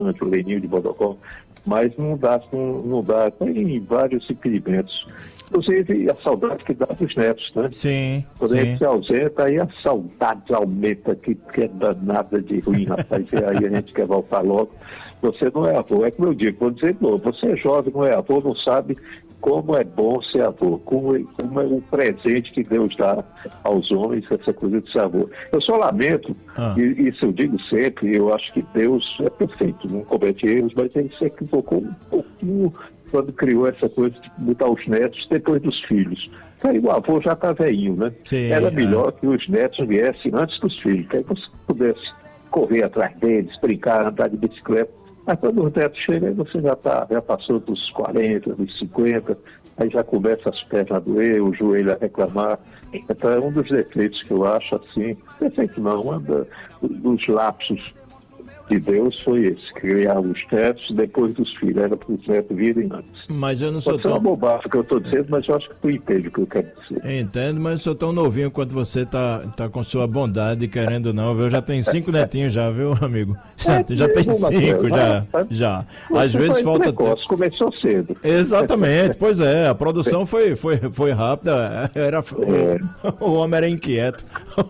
o Leninho de Bodocó, mas não dá, tem vários impedimentos. Inclusive a saudade que dá dos netos, né? Sim, Quando a sim. gente se ausenta, aí a saudade aumenta, que é danada de ruim, rapaz. E aí a gente quer voltar logo. Você não é avô, é como eu digo, vou dizer de novo, você é jovem, não é avô, não sabe como é bom ser avô, como é o presente que Deus dá aos homens, essa coisa de ser avô. Eu só lamento, e isso eu digo sempre, eu acho que Deus é perfeito, não comete erros, mas ele se equivocou um pouquinho quando criou essa coisa de botar os netos depois dos filhos. Aí o avô já está velhinho, né? Sim, era melhor que os netos viessem antes dos filhos, que aí você pudesse correr atrás deles, brincar, andar de bicicleta. Mas quando os netos chegam, aí você já passou dos 40, dos 50, aí já começa as pernas a doer, o joelho a reclamar. Então é um dos defeitos que eu acho assim, defeito não, dos lapsos de Deus foi esse, criar os netos depois dos filhos, era para os netos virem antes. Mas eu não sou Pode ser uma bobagem que eu estou dizendo, mas eu acho que tu entende o que eu quero dizer. Entendo, mas eu sou tão novinho quanto você tá com sua bondade, querendo não, eu já tenho 5 netinhos já, viu, amigo? Já tem 5, já. Às vezes falta tempo. Começou cedo. Exatamente, pois é, a produção foi rápida, o homem era inquieto.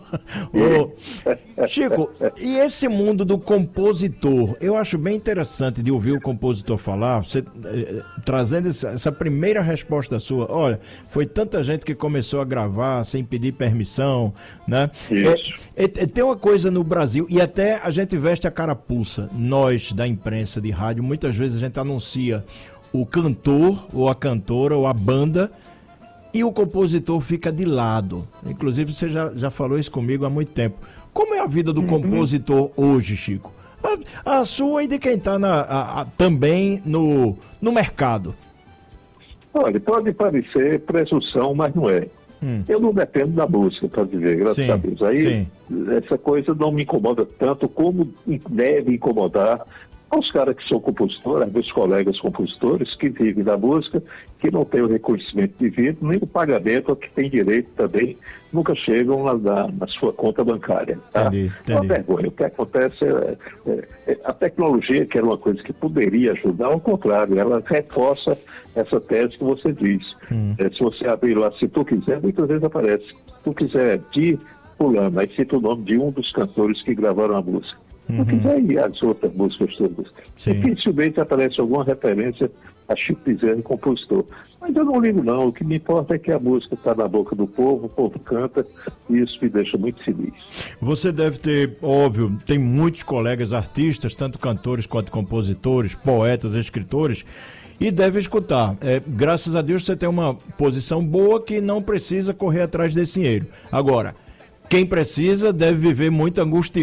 Chico, e esse mundo do compositor? Eu acho bem interessante de ouvir o compositor falar, você trazendo essa primeira resposta sua. Olha, foi tanta gente que começou a gravar sem pedir permissão, né? Tem uma coisa no Brasil, e até a gente veste a carapuça, nós da imprensa de rádio, muitas vezes a gente anuncia o cantor, ou a cantora, ou a banda, e o compositor fica de lado. Inclusive você já falou isso comigo há muito tempo. Como é a vida do compositor hoje, Chico? A sua e de quem está também no mercado. Olha, pode parecer presunção, mas não é. Eu não dependo da música, para dizer, graças a Deus. Aí, essa coisa não me incomoda tanto como deve incomodar aos caras que são compositores, meus colegas compositores que vivem da música, que não têm o reconhecimento devido, nem o pagamento, que tem direito também, nunca chegam na sua conta bancária. Tá? Entendi. É uma vergonha. O que acontece a tecnologia, que era uma coisa que poderia ajudar, ao contrário, ela reforça essa tese que você diz. Se você abrir lá, se tu quiser, muitas vezes aparece. Se tu quiser de fulano, aí cita o nome de um dos cantores que gravaram a música. Se quiser ir as outras músicas todas. Dificilmente aparece alguma referência a Chico Bezerra, compositor. Mas eu não ligo não, o que me importa é que a música está na boca do povo, o povo canta, e isso me deixa muito feliz. Você deve ter, óbvio, tem muitos colegas artistas, tanto cantores quanto compositores, poetas, escritores, e deve escutar. Graças a Deus você tem uma posição boa que não precisa correr atrás desse dinheiro. Agora, quem precisa deve viver muito angustiado.